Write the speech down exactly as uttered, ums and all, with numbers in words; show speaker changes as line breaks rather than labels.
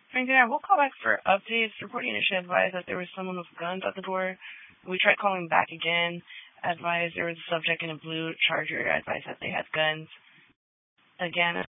Frank, yeah, we'll call back for updates. Reporting initially advised that there was someone with guns at the door. We tried calling back again. Advised there was a subject in a blue Charger. Advised that they had guns. Again,